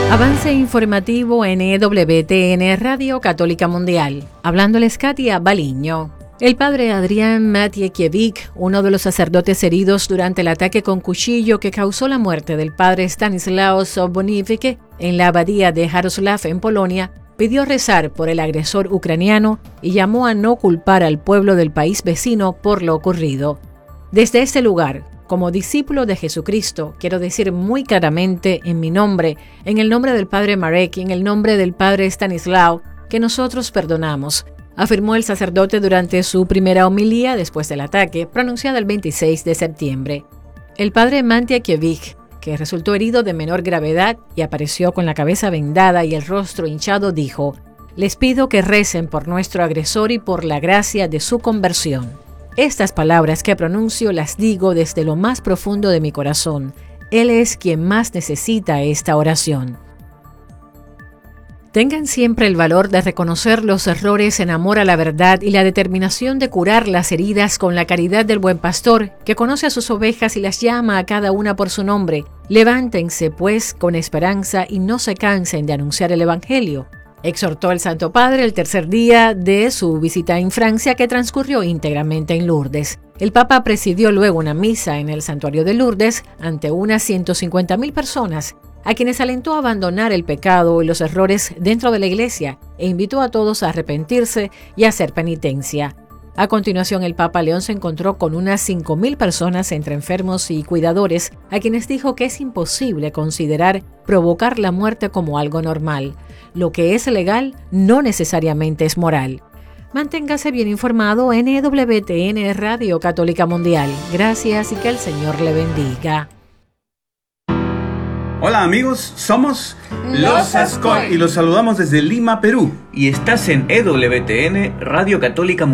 Avance informativo en EWTN Radio Católica Mundial. Hablándoles Katia Baliño. El padre Adrián Matejkiewicz, uno de los sacerdotes heridos durante el ataque con cuchillo que causó la muerte del padre Stanislaus Bonivique en la abadía de Jarosław en Polonia, pidió rezar por el agresor ucraniano y llamó a no culpar al pueblo del país vecino por lo ocurrido. Desde este lugar, como discípulo de Jesucristo, quiero decir muy claramente en mi nombre, en el nombre del padre Marek y en el nombre del padre Stanislaw, que nosotros perdonamos, afirmó el sacerdote durante su primera homilía después del ataque, pronunciada el 26 de septiembre. El padre Matejkiewicz, que resultó herido de menor gravedad y apareció con la cabeza vendada y el rostro hinchado, dijo: «Les pido que recen por nuestro agresor y por la gracia de su conversión. Estas palabras que pronuncio las digo desde lo más profundo de mi corazón. Él es quien más necesita esta oración». Tengan siempre el valor de reconocer los errores en amor a la verdad y la determinación de curar las heridas con la caridad del buen pastor, que conoce a sus ovejas y las llama a cada una por su nombre. Levántense, pues, con esperanza y no se cansen de anunciar el Evangelio, exhortó el Santo Padre el tercer día de su visita en Francia, que transcurrió íntegramente en Lourdes. El Papa presidió luego una misa en el santuario de Lourdes ante unas 150.000 personas, a quienes alentó a abandonar el pecado y los errores dentro de la iglesia e invitó a todos a arrepentirse y a hacer penitencia. A continuación, el Papa León se encontró con unas 5.000 personas entre enfermos y cuidadores, a quienes dijo que es imposible considerar provocar la muerte como algo normal. Lo que es legal no necesariamente es moral. Manténgase bien informado en EWTN Radio Católica Mundial. Gracias y que el Señor le bendiga. Hola amigos, somos Los Ascol y los saludamos desde Lima, Perú. Y estás en EWTN Radio Católica Mundial.